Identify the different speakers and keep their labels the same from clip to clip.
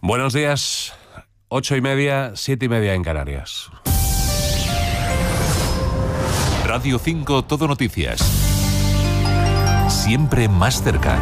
Speaker 1: Buenos días, 8:30, 7:30 en Canarias.
Speaker 2: Radio 5 Todo Noticias. Siempre más cerca.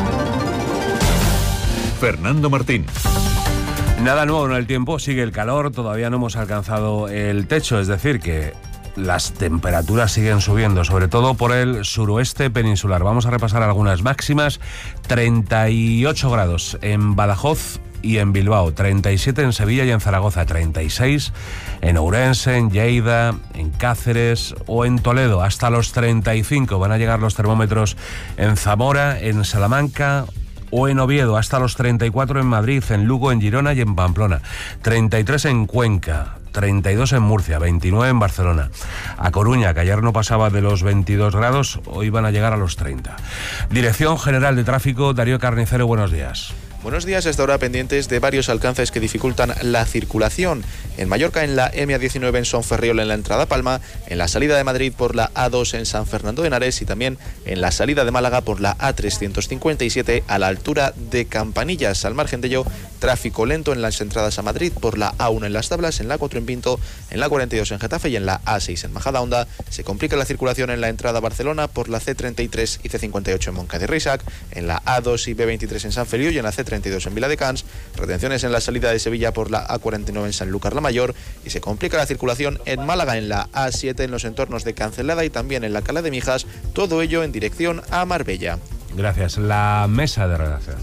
Speaker 2: Fernando Martín.
Speaker 1: Nada nuevo en el tiempo, sigue el calor, todavía no hemos alcanzado el techo, es decir, que las temperaturas siguen subiendo, sobre todo por el suroeste peninsular. Vamos a repasar algunas máximas. 38 grados en Badajoz y en Bilbao, 37 en Sevilla y en Zaragoza, 36 en Ourense, en Lleida, en Cáceres o en Toledo, hasta los 35 van a llegar los termómetros en Zamora, en Salamanca o en Oviedo, hasta los 34 en Madrid, en Lugo, en Girona y en Pamplona, 33 en Cuenca, 32 en Murcia, 29 en Barcelona. A Coruña, que ayer no pasaba de los 22 grados, hoy van a llegar a los 30. Dirección General de Tráfico, Darío Carnicero, buenos días.
Speaker 3: Buenos días, hasta ahora pendientes de varios alcances que dificultan la circulación. En Mallorca, en la M19 en Son Ferriol en la entrada a Palma, en la salida de Madrid por la A2 en San Fernando de Henares y también en la salida de Málaga por la A357 a la altura de Campanillas. Al margen de ello, tráfico lento en las entradas a Madrid por la A1 en Las Tablas, en la A4 en Pinto, en la 42 en Getafe y en la A6 en Majadahonda. Se complica la circulación en la entrada a Barcelona por la C33 y C58 en Moncada y Reixac, en la A2 y B23 en San Feliu y en la C32 en Viladecans, retenciones en la salida de Sevilla por la A49 en Sanlúcar la Mayor y se complica la circulación en Málaga en la A7 en los entornos de Cancelada y también en la Cala de Mijas, todo ello en dirección a Marbella.
Speaker 1: Gracias. La mesa de redacción.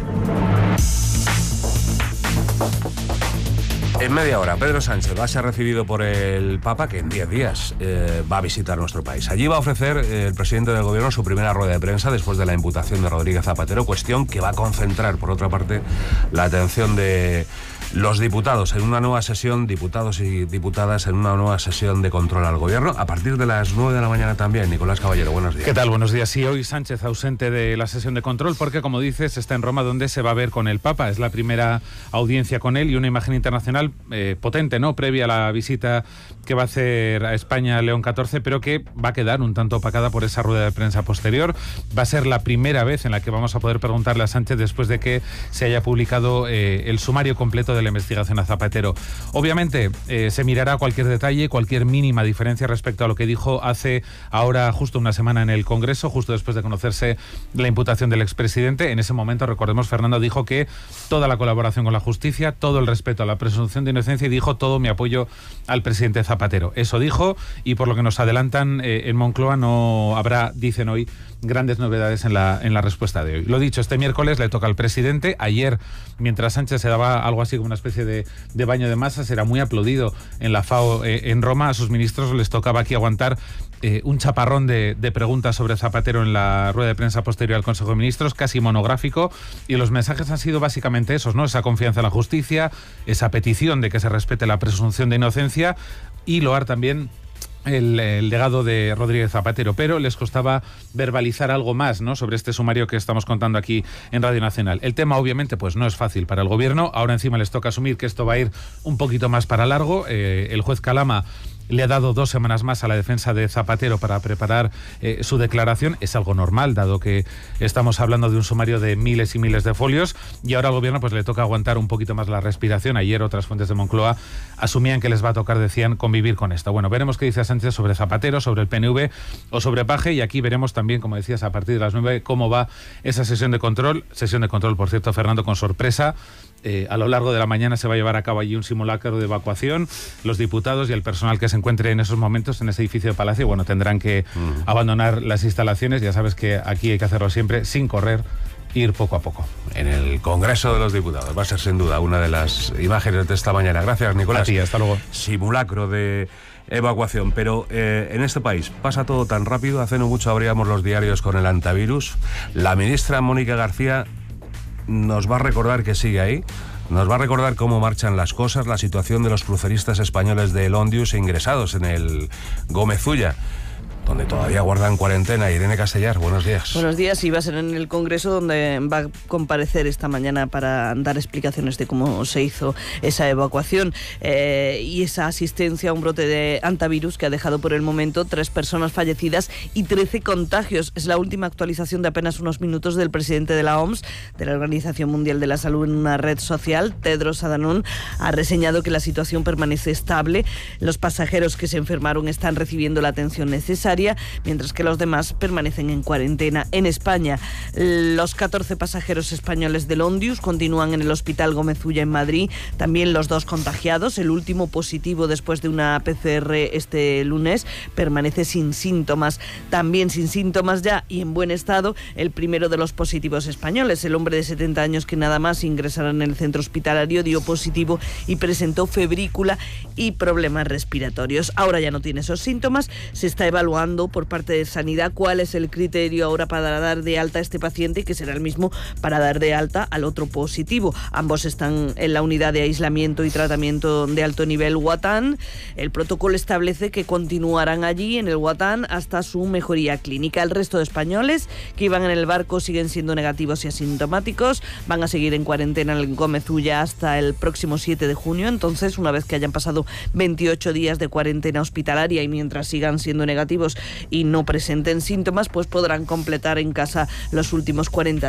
Speaker 1: En media hora, Pedro Sánchez va a ser recibido por el Papa, que en 10 días va a visitar nuestro país. Allí va a ofrecer el presidente del gobierno su primera rueda de prensa después de la imputación de Rodríguez Zapatero, cuestión que va a concentrar, por otra parte, la atención de los diputados en una nueva sesión, diputados y diputadas en una nueva sesión de control al gobierno, a partir de las 9 de la mañana también. Nicolás Caballero, buenos días.
Speaker 4: ¿Qué tal? Buenos días. Sí, hoy Sánchez ausente de la sesión de control porque, como dices, está en Roma, donde se va a ver con el Papa. Es la primera audiencia con él y una imagen internacional potente, ¿no?, previa a la visita que va a hacer a España León XIV, pero que va a quedar un tanto opacada por esa rueda de prensa posterior. Va a ser la primera vez en la que vamos a poder preguntarle a Sánchez después de que se haya publicado el sumario completo de la investigación a Zapatero. Obviamente se mirará cualquier detalle, cualquier mínima diferencia respecto a lo que dijo hace ahora justo una semana en el Congreso, justo después de conocerse la imputación del expresidente. En ese momento, recordemos, Fernando dijo que toda la colaboración con la justicia, todo el respeto a la presunción de inocencia, y dijo todo mi apoyo al presidente Zapatero. Eso dijo, y por lo que nos adelantan en Moncloa no habrá, dicen hoy, grandes novedades en la respuesta de hoy. Lo dicho, este miércoles le toca al presidente. Ayer, mientras Sánchez se daba algo así como una especie de baño de masas, era muy aplaudido en la FAO en Roma. A sus ministros les tocaba aquí aguantar un chaparrón de preguntas sobre Zapatero en la rueda de prensa posterior al Consejo de Ministros, casi monográfico, y los mensajes han sido básicamente esos, ¿no? Esa confianza en la justicia, esa petición de que se respete la presunción de inocencia y loar también el legado de Rodríguez Zapatero, pero les costaba verbalizar algo más, ¿no?, sobre este sumario que estamos contando aquí en Radio Nacional. El tema, obviamente, pues no es fácil para el gobierno. Ahora encima les toca asumir que esto va a ir un poquito más para largo. El juez Calama le ha dado 2 semanas más a la defensa de Zapatero para preparar su declaración. Es algo normal, dado que estamos hablando de un sumario de miles y miles de folios, y ahora al gobierno pues le toca aguantar un poquito más la respiración. Ayer otras fuentes de Moncloa asumían que les va a tocar, decían, convivir con esto. Bueno, veremos qué dice Sánchez sobre Zapatero, sobre el PNV o sobre Paje, y aquí veremos también, como decías, a partir de las 9, cómo va esa sesión de control. Sesión de control, por cierto, Fernando, con sorpresa. A lo largo de la mañana se va a llevar a cabo allí un simulacro de evacuación. Los diputados y el personal que se encuentre en esos momentos en ese edificio de Palacio, bueno, tendrán que abandonar las instalaciones. Ya sabes que aquí hay que hacerlo siempre sin correr, ir poco a poco.
Speaker 1: En el Congreso de los Diputados va a ser sin duda una de las imágenes de esta mañana. Gracias, Nicolás.
Speaker 4: A ti, hasta luego.
Speaker 1: Simulacro de evacuación, pero en este país pasa todo tan rápido. Hace no mucho abríamos los diarios con el antivirus. La ministra Mónica García nos va a recordar que sigue ahí, nos va a recordar cómo marchan las cosas, la situación de los cruceristas españoles de Ondius ingresados en el Gómez Ulla. donde todavía guardan cuarentena. Irene Castellar, buenos días.
Speaker 5: Buenos días, y va a ser en el Congreso donde va a comparecer esta mañana para dar explicaciones de cómo se hizo esa evacuación y esa asistencia a un brote de hantavirus que ha dejado por el momento 3 personas fallecidas y 13 contagios. Es la última actualización de apenas unos minutos del presidente de la OMS, de la Organización Mundial de la Salud, en una red social. Tedros Adhanom ha reseñado que la situación permanece estable. Los pasajeros que se enfermaron están recibiendo la atención necesaria, mientras que los demás permanecen en cuarentena. En España, los 14 pasajeros españoles del Ondius continúan en el Hospital Gómez Ulla en Madrid. También los 2 contagiados, el último positivo después de una PCR este lunes, permanece sin síntomas. También sin síntomas ya y en buen estado el primero de los positivos españoles, el hombre de 70 años que nada más ingresará en el centro hospitalario, dio positivo y presentó febrícula y problemas respiratorios. Ahora ya no tiene esos síntomas. Se está evaluando por parte de Sanidad cuál es el criterio ahora para dar de alta a este paciente, que será el mismo para dar de alta al otro positivo. Ambos están en la unidad de aislamiento y tratamiento de alto nivel Guatán. El protocolo establece que continuarán allí en el Guatán hasta su mejoría clínica. El resto de españoles que iban en el barco siguen siendo negativos y asintomáticos. Van a seguir en cuarentena en Gómez Ulla hasta el próximo 7 de junio. Entonces, una vez que hayan pasado 28 días de cuarentena hospitalaria y mientras sigan siendo negativos y no presenten síntomas, pues podrán completar en casa los últimos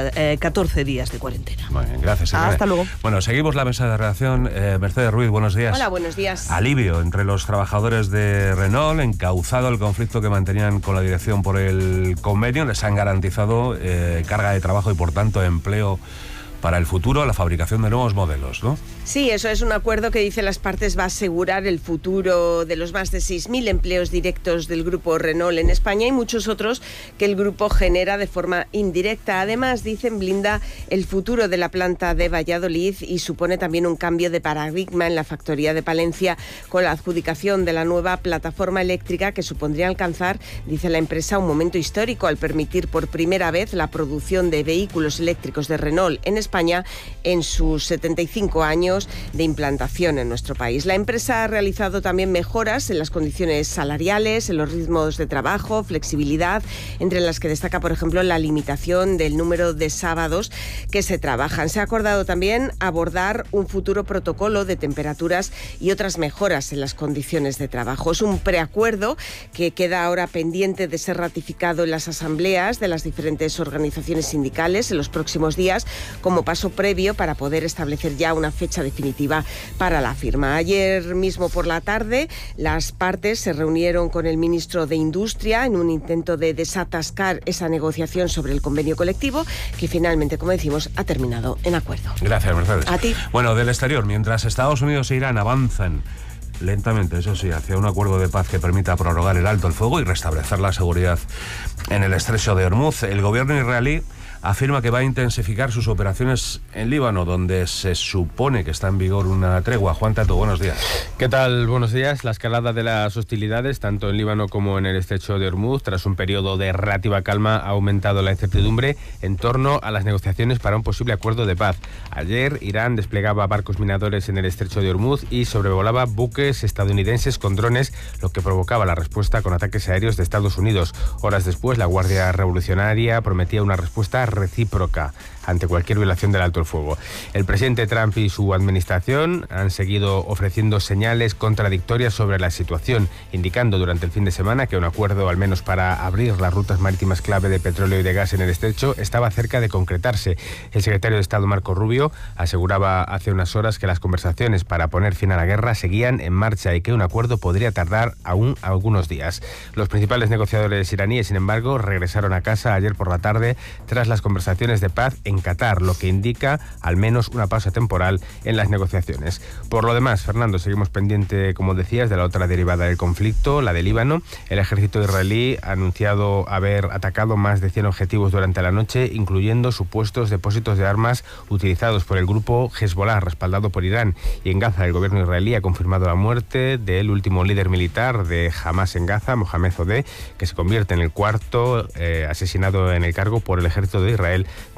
Speaker 5: 14 días de cuarentena.
Speaker 1: Muy bien, gracias.
Speaker 5: Hasta luego.
Speaker 1: Bueno, seguimos la mesa de redacción. Mercedes Ruiz, buenos días.
Speaker 6: Hola, buenos días.
Speaker 1: Alivio entre los trabajadores de Renault, encauzado el conflicto que mantenían con la dirección por el convenio. Les han garantizado carga de trabajo y, por tanto, empleo para el futuro, la fabricación de nuevos modelos, ¿no?
Speaker 6: Sí, eso es un acuerdo que, dice las partes, va a asegurar el futuro de los más de 6.000 empleos directos del grupo Renault en España y muchos otros que el grupo genera de forma indirecta. Además, dicen, blinda el futuro de la planta de Valladolid y supone también un cambio de paradigma en la factoría de Palencia con la adjudicación de la nueva plataforma eléctrica que supondría alcanzar, dice la empresa, un momento histórico al permitir por primera vez la producción de vehículos eléctricos de Renault en España en sus 75 años de implantación en nuestro país. La empresa ha realizado también mejoras en las condiciones salariales, en los ritmos de trabajo, flexibilidad, entre las que destaca, por ejemplo, la limitación del número de sábados que se trabajan. Se ha acordado también abordar un futuro protocolo de temperaturas y otras mejoras en las condiciones de trabajo. Es un preacuerdo que queda ahora pendiente de ser ratificado en las asambleas de las diferentes organizaciones sindicales en los próximos días, como paso previo para poder establecer ya una fecha definitiva para la firma. Ayer mismo por la tarde, las partes se reunieron con el ministro de Industria en un intento de desatascar esa negociación sobre el convenio colectivo, que finalmente, como decimos, ha terminado en acuerdo.
Speaker 1: Gracias, Mercedes.
Speaker 6: A ti.
Speaker 1: Bueno, del exterior, mientras Estados Unidos e Irán avanzan lentamente, eso sí, hacia un acuerdo de paz que permita prorrogar el alto el fuego y restablecer la seguridad en el estrecho de Hormuz, el gobierno israelí afirma que va a intensificar sus operaciones en Líbano, donde se supone que está en vigor una tregua. Juan Tato, buenos días.
Speaker 7: ¿Qué tal? Buenos días. La escalada de las hostilidades, tanto en Líbano como en el estrecho de Hormuz, tras un periodo de relativa calma, ha aumentado la incertidumbre en torno a las negociaciones para un posible acuerdo de paz. Ayer, Irán desplegaba barcos minadores en el estrecho de Hormuz y sobrevolaba buques estadounidenses con drones, lo que provocaba la respuesta con ataques aéreos de Estados Unidos. Horas después, la Guardia Revolucionaria prometía una respuesta recíproca ante cualquier violación del alto el fuego. El presidente Trump y su administración han seguido ofreciendo señales contradictorias sobre la situación, indicando durante el fin de semana que un acuerdo, al menos para abrir las rutas marítimas clave de petróleo y de gas en el estrecho, estaba cerca de concretarse. El secretario de Estado, Marco Rubio, aseguraba hace unas horas que las conversaciones para poner fin a la guerra seguían en marcha y que un acuerdo podría tardar aún algunos días. Los principales negociadores iraníes, sin embargo, regresaron a casa ayer por la tarde tras las conversaciones de paz en Qatar, lo que indica al menos una pausa temporal en las negociaciones. Por lo demás, Fernando, seguimos pendiente, como decías, de la otra derivada del conflicto, la de Líbano. El ejército israelí ha anunciado haber atacado más de 100 objetivos durante la noche, incluyendo supuestos depósitos de armas utilizados por el grupo Hezbollah, respaldado por Irán. Y en Gaza, el gobierno israelí ha confirmado la muerte del último líder militar de Hamas en Gaza, Mohamed Odeh, que se convierte en el cuarto asesinado en el cargo por el ejército de Israel desde el inicio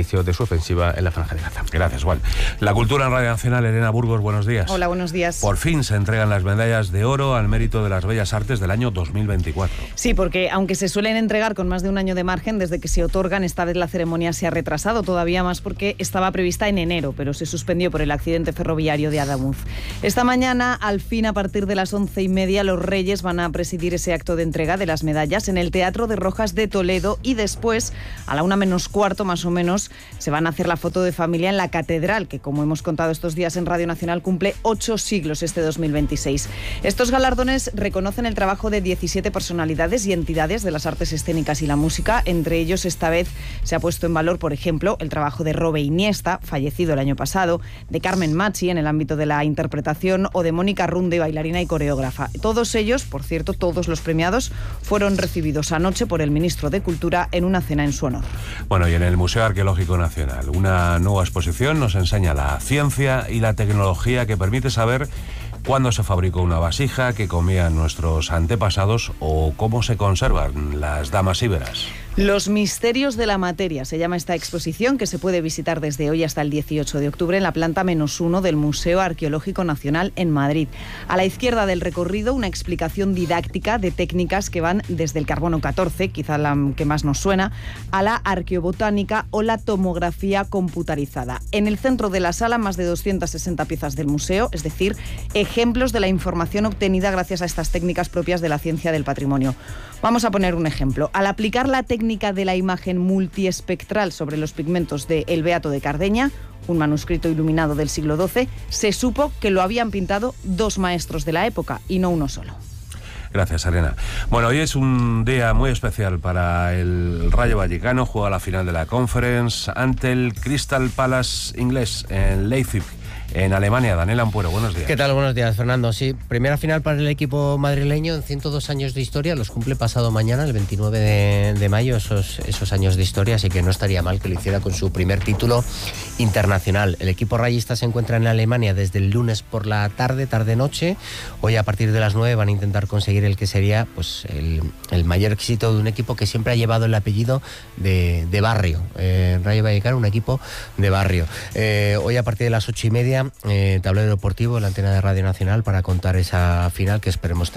Speaker 7: inicio de su ofensiva en la Franja de Gaza.
Speaker 1: Gracias, Juan. La cultura en Radio Nacional, Elena Burgos, buenos días.
Speaker 8: Hola, buenos días.
Speaker 1: Por fin se entregan las medallas de oro al mérito de las Bellas Artes del año 2024.
Speaker 8: Sí, porque aunque se suelen entregar con más de un año de margen desde que se otorgan, esta vez la ceremonia se ha retrasado todavía más porque estaba prevista en enero, pero se suspendió por el accidente ferroviario de Adamuz. Esta mañana, al fin, a partir de las 11:30, los Reyes van a presidir ese acto de entrega de las medallas en el Teatro de Rojas de Toledo y después, a la 1:45 más o menos, se van a hacer la foto de familia en la Catedral, que como hemos contado estos días en Radio Nacional, cumple 8 siglos este 2026. Estos galardones reconocen el trabajo de 17 personalidades y entidades de las artes escénicas y la música. Entre ellos, esta vez se ha puesto en valor, por ejemplo, el trabajo de Robe Iniesta, fallecido el año pasado, de Carmen Machi en el ámbito de la interpretación o de Mónica Runde, bailarina y coreógrafa. Todos ellos, por cierto, todos los premiados, fueron recibidos anoche por el ministro de Cultura en una cena en su honor.
Speaker 1: Bueno, y en el Museo Arqueológico Nacional, una nueva exposición nos enseña la ciencia y la tecnología que permite saber cuándo se fabricó una vasija, qué comían nuestros antepasados o cómo se conservan las damas íberas.
Speaker 8: Los misterios de la materia se llama esta exposición, que se puede visitar desde hoy hasta el 18 de octubre en la planta -1 del Museo Arqueológico Nacional en Madrid. A la izquierda del recorrido, una explicación didáctica de técnicas que van desde el carbono 14, quizá la que más nos suena, a la arqueobotánica o la tomografía computarizada. En el centro de la sala, más de 260 piezas del museo, es decir, ejemplos de la información obtenida gracias a estas técnicas propias de la ciencia del patrimonio. Vamos a poner un ejemplo. Al aplicar la técnica de la imagen multiespectral sobre los pigmentos de El Beato de Cardeña, un manuscrito iluminado del siglo XII, se supo que lo habían pintado 2 maestros de la época y no uno solo.
Speaker 1: Gracias, Elena. Bueno, hoy es un día muy especial para el Rayo Vallecano. Juega la final de la Conference ante el Crystal Palace inglés en Leipzig, en Alemania. Daniel Ampuero, buenos días.
Speaker 9: ¿Qué tal? Buenos días, Fernando. Sí, primera final para el equipo madrileño en 102 años de historia. Los cumple pasado mañana, el 29 de mayo, esos años de historia, así que no estaría mal que lo hiciera con su primer título internacional. El equipo rayista se encuentra en Alemania desde el lunes por la tarde-noche. Hoy, a partir de las 9, van a intentar conseguir el que sería pues el mayor éxito de un equipo que siempre ha llevado el apellido de barrio. Rayo Vallecano, un equipo de barrio. Hoy, a partir de las 8:30, tablero deportivo, la antena de Radio Nacional, para contar esa final que esperemos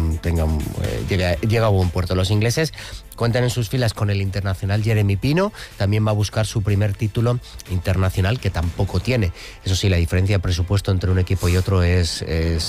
Speaker 9: llegue a buen puerto. Los ingleses cuentan en sus filas con el internacional Jeremy Pino, también va a buscar su primer título internacional, que tampoco tiene. Eso sí, la diferencia de presupuesto entre un equipo y otro es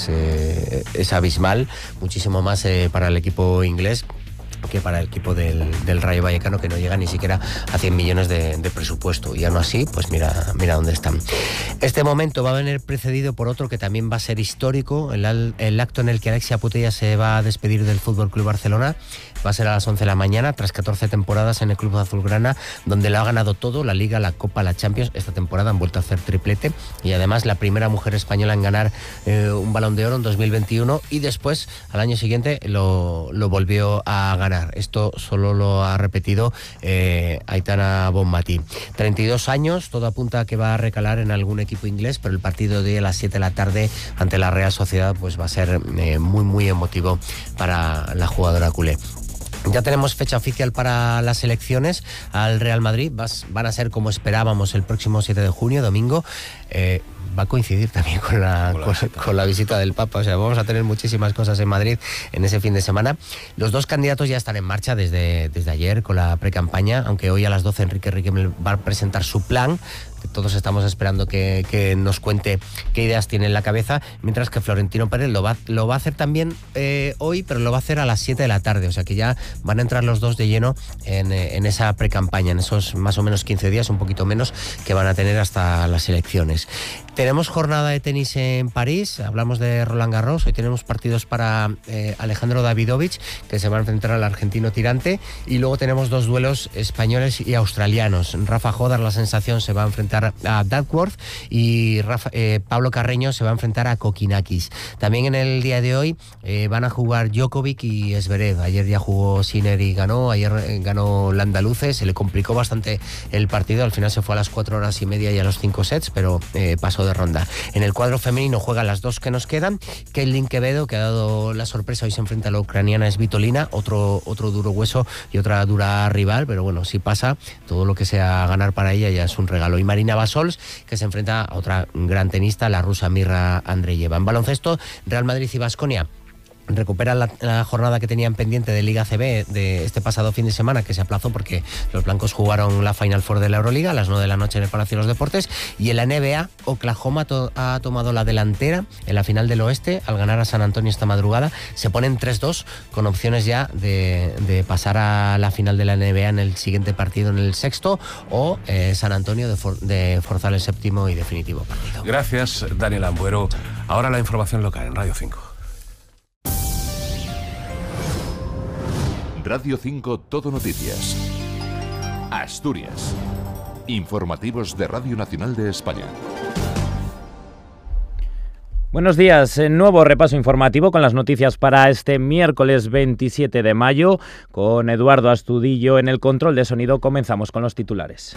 Speaker 9: abismal, muchísimo más para el equipo inglés que para el equipo del Rayo Vallecano, que no llega ni siquiera a 100 millones de presupuesto. Y aún así, pues mira dónde están. Este momento va a venir precedido por otro que también va a ser histórico, el acto en el que Alexia Putellas se va a despedir del Fútbol Club Barcelona. Va a ser a las 11 de la mañana, tras 14 temporadas en el Club Azulgrana, donde lo ha ganado todo: la Liga, la Copa, la Champions. Esta temporada han vuelto a hacer triplete, y además la primera mujer española en ganar un Balón de Oro en 2021, y después, al año siguiente, lo volvió a ganar. Esto solo lo ha repetido Aitana Bonmatí. 32 años, todo apunta a que va a recalar en algún equipo inglés, pero el partido de hoy a las 7 de la tarde ante la Real Sociedad pues va a ser muy, muy emotivo para la jugadora culé. Ya tenemos fecha oficial para las elecciones al Real Madrid. Van a ser como esperábamos el próximo 7 de junio, domingo. Va a coincidir también con la visita del Papa. O sea, vamos a tener muchísimas cosas en Madrid en ese fin de semana. Los dos candidatos ya están en marcha desde ayer con la precampaña, aunque hoy a las 12 Enrique Riquelme va a presentar su plan. Todos estamos esperando que nos cuente qué ideas tiene en la cabeza, mientras que Florentino Pérez lo va a hacer también hoy, pero lo va a hacer a las 7 de la tarde, o sea que ya van a entrar los dos de lleno en esa precampaña, en esos más o menos 15 días, un poquito menos, que van a tener hasta las elecciones. Tenemos jornada de tenis en París, hablamos de Roland Garros. Hoy tenemos partidos para Alejandro Davidovich, que se va a enfrentar al argentino Tirante, y luego tenemos 2 duelos españoles y australianos. Rafa Jodar, la sensación, se va a enfrentar a Duckworth, y Pablo Carreño se va a enfrentar a Kokinakis. También en el día de hoy van a jugar Djokovic y Zverev. Ayer ya jugó Sinner y ganó, ayer ganó la andaluce, se le complicó bastante el partido, al final se fue a las 4 horas y media y a los 5 sets, pero pasó paso de ronda. En el cuadro femenino juegan las dos que nos quedan. Kailin Quevedo, que ha dado la sorpresa, hoy se enfrenta a la ucraniana Svitolina, otro duro hueso y otra dura rival, pero bueno, si pasa, todo lo que sea ganar para ella ya es un regalo. Y Marina Basols, que se enfrenta a otra gran tenista, la rusa Mirra Andreeva. En baloncesto, Real Madrid y Baskonia recuperan la jornada que tenían pendiente de Liga CB de este pasado fin de semana, que se aplazó porque los blancos jugaron la Final Four de la Euroliga a las 9 de la noche en el Palacio de los Deportes. Y en la NBA, Oklahoma ha tomado la delantera en la final del oeste al ganar a San Antonio esta madrugada. Se ponen 3-2 con opciones ya de pasar a la final de la NBA en el siguiente partido, en el sexto, o San Antonio de forzar el séptimo y definitivo partido.
Speaker 1: Gracias, Daniel Ambuero. Ahora la información local en Radio 5.
Speaker 2: Radio 5 Todo Noticias. Asturias. Informativos de Radio Nacional de España.
Speaker 10: Buenos días, nuevo repaso informativo con las noticias para este miércoles 27 de mayo. Con Eduardo Astudillo en el control de sonido comenzamos con los titulares.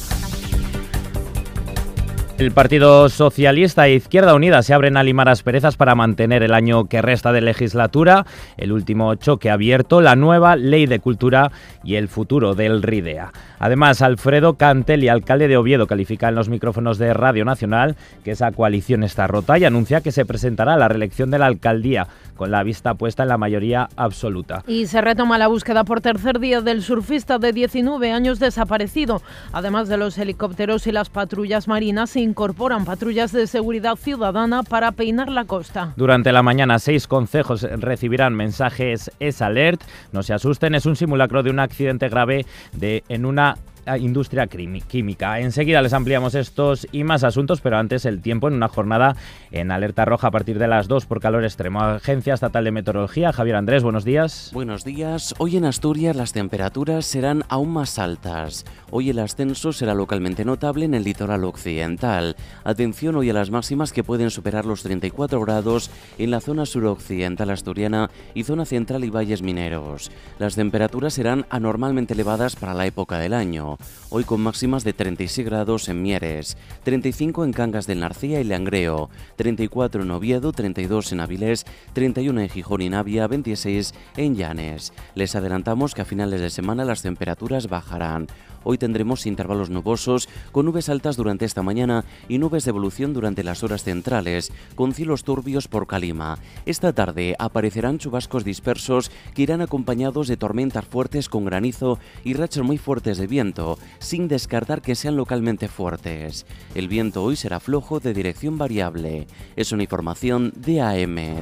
Speaker 10: El Partido Socialista e Izquierda Unida se abren a limar asperezas para mantener el año que resta de legislatura, el último choque abierto, la nueva Ley de Cultura y el futuro del RIDEA. Además, Alfredo Cantelli, alcalde de Oviedo, califica en los micrófonos de Radio Nacional que esa coalición está rota y anuncia que se presentará a la reelección de la alcaldía, con la vista puesta en la mayoría absoluta.
Speaker 11: Y se retoma la búsqueda por tercer día del surfista de 19 años desaparecido. Además de los helicópteros y las patrullas marinas, se incorporan patrullas de seguridad ciudadana para peinar la costa.
Speaker 10: Durante la mañana, 6 concejos recibirán mensajes S-Alert. No se asusten, es un simulacro de un accidente grave en una industria química. Enseguida les ampliamos estos y más asuntos, pero antes el tiempo en una jornada en alerta roja a partir de las 2 por calor extremo. Agencia Estatal de Meteorología, Javier Andrés, buenos días.
Speaker 12: Buenos días. Hoy en Asturias las temperaturas serán aún más altas. Hoy el ascenso será localmente notable en el litoral occidental. Atención hoy a las máximas que pueden superar los 34 grados en la zona suroccidental asturiana y zona central y valles mineros. Las temperaturas serán anormalmente elevadas para la época del año. Hoy con máximas de 36 grados en Mieres, 35 en Cangas del Narcía y Langreo, 34 en Oviedo, 32 en Avilés, 31 en Gijón y Navia, 26 en Llanes. Les adelantamos que a finales de semana las temperaturas bajarán. Hoy tendremos intervalos nubosos con nubes altas durante esta mañana y nubes de evolución durante las horas centrales, con cielos turbios por Calima. Esta tarde aparecerán chubascos dispersos que irán acompañados de tormentas fuertes con granizo y rachas muy fuertes de viento, sin descartar que sean localmente fuertes. El viento hoy será flojo de dirección variable. Es una información de AEMET.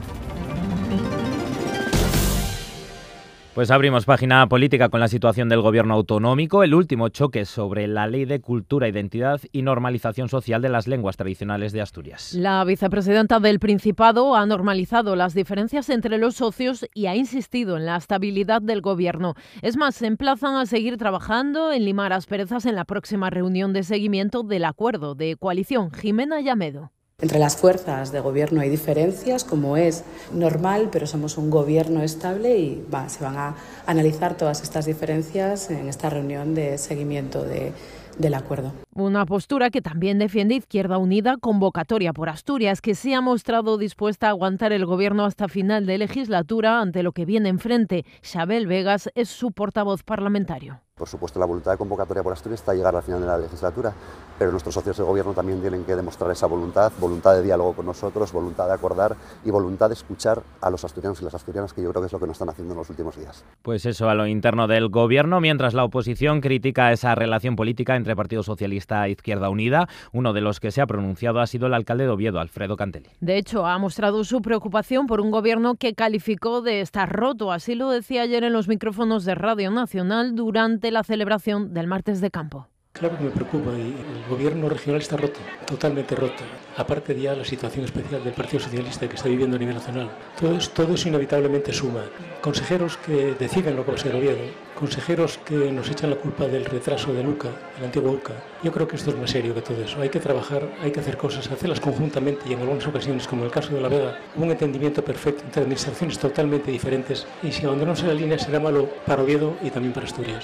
Speaker 10: Pues abrimos página política con la situación del gobierno autonómico, el último choque sobre la Ley de Cultura, Identidad y Normalización Social de las lenguas tradicionales de Asturias.
Speaker 11: La vicepresidenta del Principado ha normalizado las diferencias entre los socios y ha insistido en la estabilidad del gobierno. Es más, se emplazan a seguir trabajando en limar asperezas en la próxima reunión de seguimiento del acuerdo de coalición. Jimena Llamedo.
Speaker 13: Entre las fuerzas de gobierno hay diferencias, como es normal, pero somos un gobierno estable y se van a analizar todas estas diferencias en esta reunión de seguimiento del acuerdo.
Speaker 11: Una postura que también defiende Izquierda Unida, convocatoria por Asturias, que se ha mostrado dispuesta a aguantar el gobierno hasta final de legislatura ante lo que viene enfrente. Xabel Vegas es su portavoz parlamentario.
Speaker 14: Por supuesto, la voluntad de convocatoria por Asturias está a llegar al final de la legislatura, pero nuestros socios de gobierno también tienen que demostrar esa voluntad de diálogo con nosotros, voluntad de acordar y voluntad de escuchar a los asturianos y las asturianas, que yo creo que es lo que nos están haciendo en los últimos días.
Speaker 10: Pues eso a lo interno del gobierno, mientras la oposición critica esa relación política entre Partido Socialista e Izquierda Unida. Uno de los que se ha pronunciado ha sido el alcalde de Oviedo, Alfredo Cantelli.
Speaker 11: De hecho, ha mostrado su preocupación por un gobierno que calificó de estar roto. Así lo decía ayer en los micrófonos de Radio Nacional durante la celebración del martes de campo.
Speaker 15: Claro que me preocupa y el gobierno regional está roto, totalmente roto. Aparte ya la situación especial del Partido Socialista que está viviendo a nivel nacional. Todo eso inevitablemente suma. Consejeros que deciden lo que va a ser Oviedo, consejeros que nos echan la culpa del retraso del UCA, del antiguo UCA. Yo creo que esto es más serio que todo eso. Hay que trabajar, hay que hacer cosas, hacerlas conjuntamente y en algunas ocasiones, como en el caso de La Vega, hubo un entendimiento perfecto entre administraciones totalmente diferentes y si abandonamos la línea será malo para Oviedo y también para Asturias.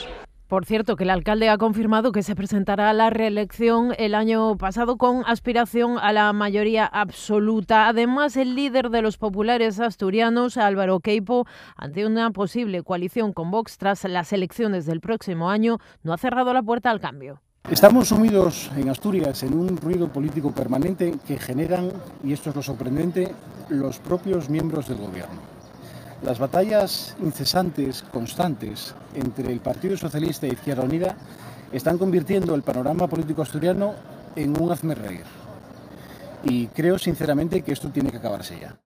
Speaker 11: Por cierto, que el alcalde ha confirmado que se presentará a la reelección el año pasado con aspiración a la mayoría absoluta. Además, el líder de los populares asturianos, Álvaro Queipo, ante una posible coalición con Vox tras las elecciones del próximo año, no ha cerrado la puerta al cambio.
Speaker 16: Estamos sumidos en Asturias en un ruido político permanente que generan, y esto es lo sorprendente, los propios miembros del gobierno. Las batallas incesantes, constantes, entre el Partido Socialista e Izquierda Unida están convirtiendo el panorama político asturiano en un hazmerreír. Y creo sinceramente que esto tiene que acabarse ya.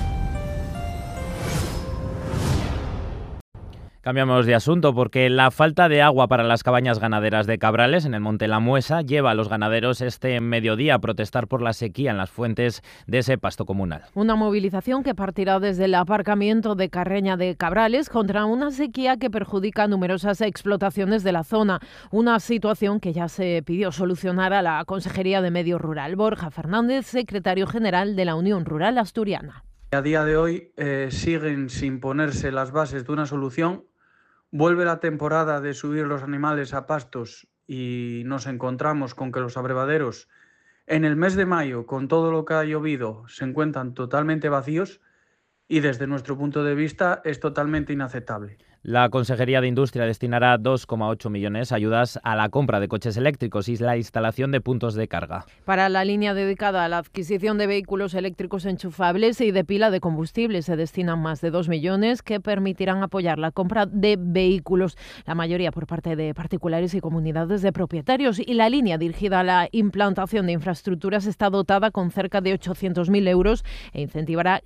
Speaker 10: Cambiamos de asunto porque la falta de agua para las cabañas ganaderas de Cabrales en el Monte La Muesa lleva a los ganaderos este mediodía a protestar por la sequía en las fuentes de ese pasto comunal.
Speaker 11: Una movilización que partirá desde el aparcamiento de Carreña de Cabrales contra una sequía que perjudica numerosas explotaciones de la zona. Una situación que ya se pidió solucionar a la Consejería de Medio Rural. Borja Fernández, secretario general de la Unión Rural Asturiana.
Speaker 17: A día de hoy siguen sin ponerse las bases de una solución. Vuelve la temporada de subir los animales a pastos y nos encontramos con que los abrevaderos en el mes de mayo, con todo lo que ha llovido, se encuentran totalmente vacíos y desde nuestro punto de vista es totalmente inaceptable.
Speaker 10: La Consejería de Industria destinará 2,8 millones a ayudas a la compra de coches eléctricos y la instalación de puntos de carga.
Speaker 11: Para la línea dedicada a la adquisición de vehículos eléctricos enchufables y de pila de combustible se destinan más de 2 millones que permitirán apoyar la compra de vehículos, la mayoría por parte de particulares y comunidades de propietarios. Y la línea dirigida a la implantación de infraestructuras está dotada con cerca de 800.000 euros e incentivará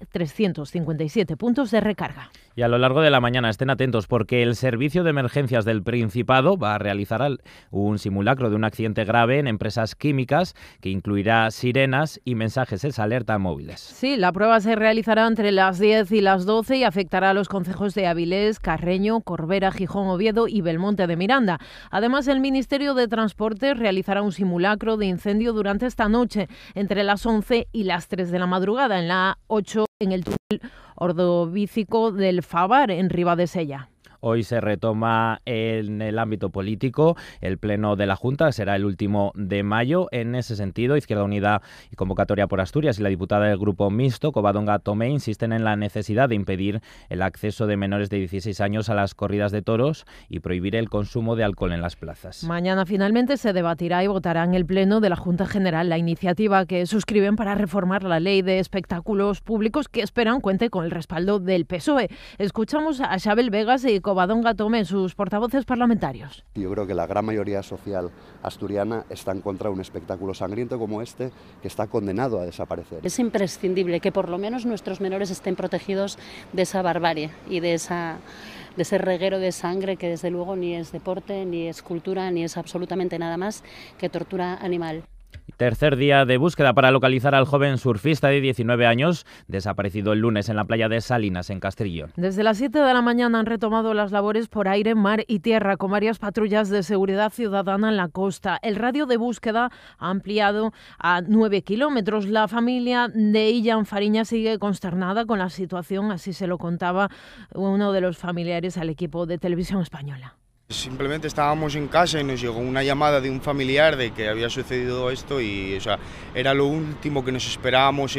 Speaker 11: 357 puntos de recarga.
Speaker 10: Y a lo largo de la mañana estén atentos porque el Servicio de Emergencias del Principado va a realizar un simulacro de un accidente grave en empresas químicas que incluirá sirenas y mensajes de alerta móviles.
Speaker 11: Sí, la prueba se realizará entre las 10 y las 12 y afectará a los concejos de Avilés, Carreño, Corbera, Gijón, Oviedo y Belmonte de Miranda. Además, el Ministerio de Transportes realizará un simulacro de incendio durante esta noche entre las 11 y las 3 de la madrugada en la A8 en el túnel ordovícico del Favar en Ribadesella.
Speaker 10: Hoy se retoma en el ámbito político el pleno de la Junta, será el último de mayo. En ese sentido, Izquierda Unida y Convocatoria por Asturias y la diputada del Grupo Mixto, Covadonga Tomé, insisten en la necesidad de impedir el acceso de menores de 16 años a las corridas de toros y prohibir el consumo de alcohol en las plazas.
Speaker 11: Mañana finalmente se debatirá y votará en el pleno de la Junta General la iniciativa que suscriben para reformar la ley de espectáculos públicos que esperan cuente con el respaldo del PSOE. Escuchamos a Xabel Vegas y Covadonga Tomé, sus portavoces parlamentarios.
Speaker 14: Yo creo que la gran mayoría social asturiana está en contra de un espectáculo sangriento como este, que está condenado a desaparecer.
Speaker 18: Es imprescindible que por lo menos nuestros menores estén protegidos de esa barbarie y de ese reguero de sangre que desde luego ni es deporte, ni es cultura, ni es absolutamente nada más que tortura animal.
Speaker 10: Tercer día de búsqueda para localizar al joven surfista de 19 años, desaparecido el lunes en la playa de Salinas, en Castrillón.
Speaker 11: Desde las 7 de la mañana han retomado las labores por aire, mar y tierra, con varias patrullas de seguridad ciudadana en la costa. El radio de búsqueda ha ampliado a 9 kilómetros. La familia de Illan Fariña sigue consternada con la situación, así se lo contaba uno de los familiares al equipo de Televisión Española.
Speaker 19: Simplemente estábamos en casa y nos llegó una llamada de un familiar de que había sucedido esto y era lo último que nos esperábamos,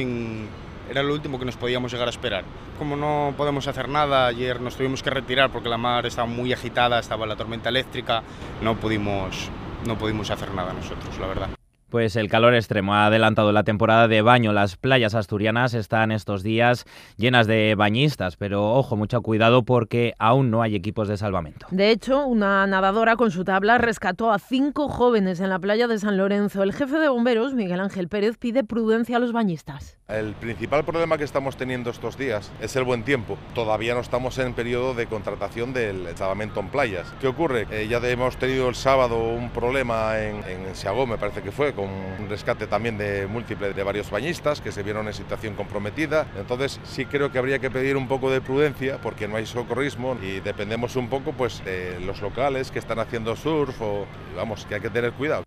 Speaker 19: era lo último que nos podíamos llegar a esperar. Como no podemos hacer nada, ayer nos tuvimos que retirar porque la mar estaba muy agitada, estaba la tormenta eléctrica, no pudimos hacer nada nosotros, la verdad.
Speaker 10: Pues el calor extremo ha adelantado la temporada de baño. Las playas asturianas están estos días llenas de bañistas, pero ojo, mucho cuidado porque aún no hay equipos de salvamento.
Speaker 11: De hecho, una nadadora con su tabla rescató a 5 jóvenes en la playa de San Lorenzo. El jefe de bomberos, Miguel Ángel Pérez, pide prudencia a los bañistas.
Speaker 20: El principal problema que estamos teniendo estos días es el buen tiempo. Todavía no estamos en periodo de contratación del salvamento en playas. ¿Qué ocurre? Ya hemos tenido el sábado un problema en Seagó, me parece que fue, con un rescate también de múltiples de varios bañistas que se vieron en situación comprometida. Entonces sí creo que habría que pedir un poco de prudencia porque no hay socorrismo y dependemos un poco pues de los locales que están haciendo surf o vamos, que hay que tener cuidado.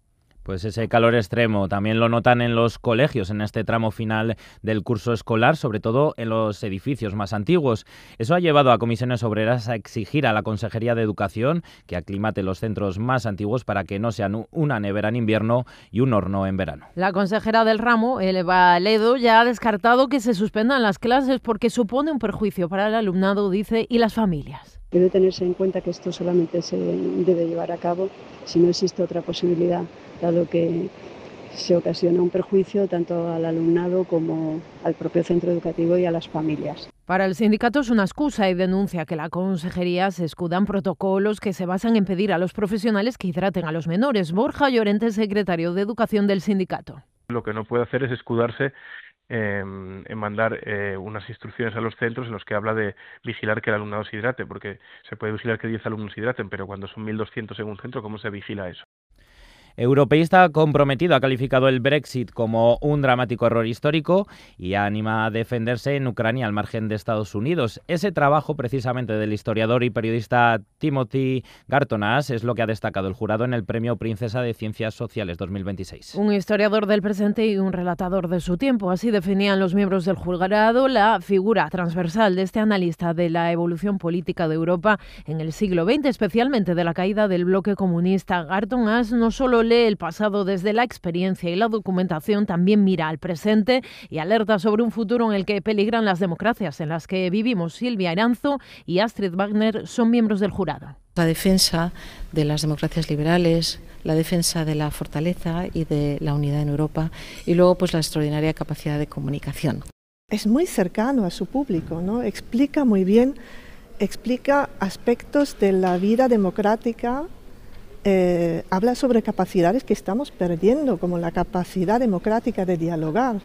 Speaker 10: Pues ese calor extremo también lo notan en los colegios en este tramo final del curso escolar, sobre todo en los edificios más antiguos. Eso ha llevado a comisiones obreras a exigir a la Consejería de Educación que aclimate los centros más antiguos para que no sean una nevera en invierno y un horno en verano.
Speaker 11: La consejera del ramo, Eva Ledo, ya ha descartado que se suspendan las clases porque supone un perjuicio para el alumnado, dice, y las familias.
Speaker 21: Debe tenerse en cuenta que esto solamente se debe llevar a cabo si no existe otra posibilidad, dado que se ocasiona un perjuicio tanto al alumnado como al propio centro educativo y a las familias.
Speaker 11: Para el sindicato es una excusa y denuncia que la consejería se escuda en protocolos que se basan en pedir a los profesionales que hidraten a los menores. Borja Llorente, secretario de Educación del sindicato.
Speaker 22: Lo que no puede hacer es escudarse en mandar unas instrucciones a los centros en los que habla de vigilar que el alumnado se hidrate, porque se puede vigilar que 10 alumnos se hidraten, pero cuando son 1.200 en un centro, ¿cómo se vigila eso?
Speaker 10: Europeísta comprometido ha calificado el Brexit como un dramático error histórico y anima a defenderse en Ucrania al margen de Estados Unidos. Ese trabajo precisamente del historiador y periodista Timothy Gartonas es lo que ha destacado el jurado en el Premio Princesa de Ciencias Sociales 2026.
Speaker 11: Un historiador del presente y un relatador de su tiempo. Así definían los miembros del jurado la figura transversal de este analista de la evolución política de Europa en el siglo XX, especialmente de la caída del bloque comunista. Gartonas no solo lee el pasado desde la experiencia y la documentación, también mira al presente y alerta sobre un futuro en el que peligran las democracias en las que vivimos. Silvia Aranzo y Astrid Wagner son miembros del jurado.
Speaker 23: La defensa de las democracias liberales, la defensa de la fortaleza y de la unidad en Europa y luego pues la extraordinaria capacidad de comunicación.
Speaker 24: Es muy cercano a su público, ¿no? Explica muy bien, explica aspectos de la vida democrática. Habla sobre capacidades que estamos perdiendo, como la capacidad democrática de dialogar.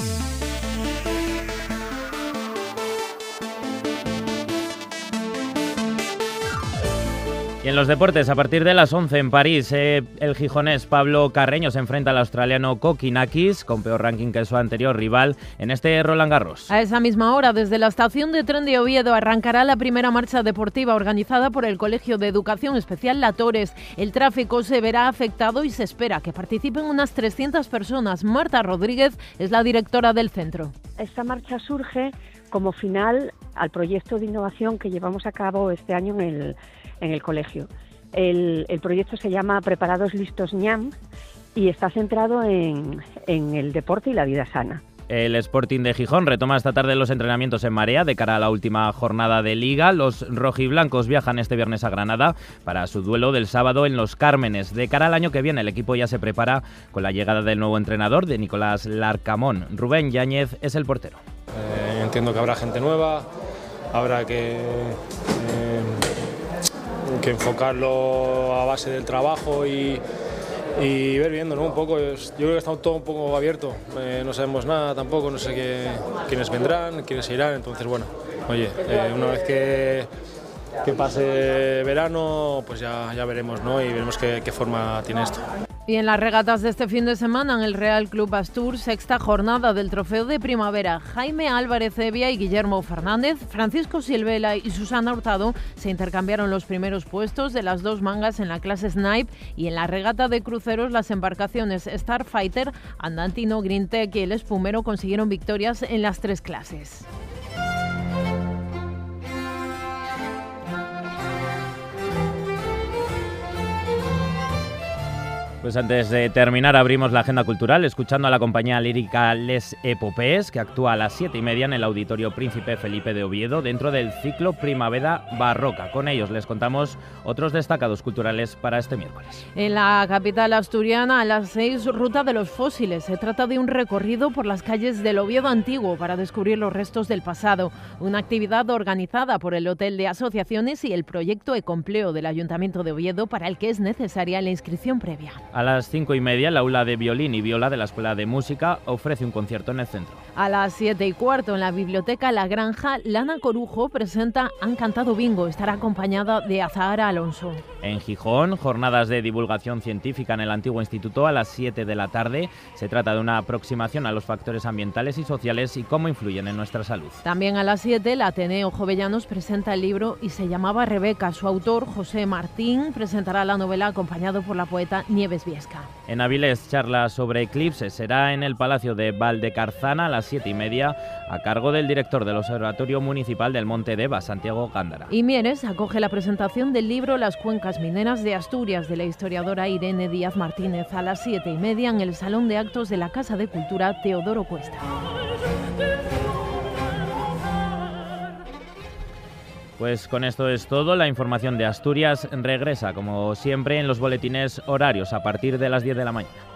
Speaker 10: Y en los deportes, a partir de las 11 en París, el gijonés Pablo Carreño se enfrenta al australiano Kokinakis, con peor ranking que su anterior rival, en este Roland Garros.
Speaker 11: A esa misma hora, desde la estación de tren de Oviedo, arrancará la primera marcha deportiva organizada por el Colegio de Educación Especial La Torres. El tráfico se verá afectado y se espera que participen unas 300 personas. Marta Rodríguez es la directora del centro.
Speaker 25: Esta marcha surge como final al proyecto de innovación que llevamos a cabo este año en el colegio. El proyecto se llama Preparados, Listos, Ñam y está centrado en el deporte y la vida sana.
Speaker 10: El Sporting de Gijón retoma esta tarde los entrenamientos en marea de cara a la última jornada de Liga. Los rojiblancos viajan este viernes a Granada para su duelo del sábado en Los Cármenes. De cara al año que viene, el equipo ya se prepara con la llegada del nuevo entrenador, de Nicolás Larcamón. Rubén Yáñez es el portero.
Speaker 26: Entiendo que habrá gente nueva, habrá que enfocarlo a base del trabajo y ver viendo, ¿no? Un poco. Yo creo que está todo un poco abierto, no sabemos nada tampoco, no sé quiénes vendrán, quiénes se irán, entonces bueno, oye, una vez que pase verano, pues ya veremos, ¿no? Y veremos qué forma tiene esto.
Speaker 11: Y en las regatas de este fin de semana, en el Real Club Astur, sexta jornada del Trofeo de Primavera. Jaime Álvarez Evia y Guillermo Fernández, Francisco Silvela y Susana Hurtado se intercambiaron los primeros puestos de las dos mangas en la clase Snipe, y en la regata de cruceros las embarcaciones Starfighter, Andantino, Greentech y el Espumero consiguieron victorias en las tres clases.
Speaker 10: Pues antes de terminar abrimos la agenda cultural escuchando a la compañía lírica Les Epopées, que actúa a las 7:30 en el Auditorio Príncipe Felipe de Oviedo dentro del ciclo Primavera Barroca. Con ellos les contamos otros destacados culturales para este miércoles.
Speaker 11: En la capital asturiana, a las 6, Ruta de los Fósiles. Se trata de un recorrido por las calles del Oviedo antiguo para descubrir los restos del pasado. Una actividad organizada por el Hotel de Asociaciones y el proyecto Ecompleo del Ayuntamiento de Oviedo, para el que es necesaria la inscripción previa.
Speaker 10: A las 5:30, el aula de violín y viola de la Escuela de Música ofrece un concierto en el centro.
Speaker 11: A las 7:15, en la biblioteca La Granja, Lana Corujo presenta Han cantado bingo. Estará acompañada de Azahara Alonso.
Speaker 10: En Gijón, jornadas de divulgación científica en el antiguo instituto a las 7 de la tarde. Se trata de una aproximación a los factores ambientales y sociales y cómo influyen en nuestra salud.
Speaker 11: También a las 7, el Ateneo Jovellanos presenta el libro Y se llamaba Rebeca. Su autor, José Martín, presentará la novela acompañado por la poeta Nieves Viesca.
Speaker 10: En Avilés, charla sobre eclipses será en el Palacio de Valdecarzana a las 7:30, a cargo del director del Observatorio Municipal del Monte Deva, Santiago Gándara.
Speaker 11: Y Mieres acoge la presentación del libro Las cuencas mineras de Asturias, de la historiadora Irene Díaz Martínez, a las 7:30 en el Salón de Actos de la Casa de Cultura Teodoro Cuesta.
Speaker 10: Pues con esto es todo. La información de Asturias regresa, como siempre, en los boletines horarios a partir de las 10 de la mañana.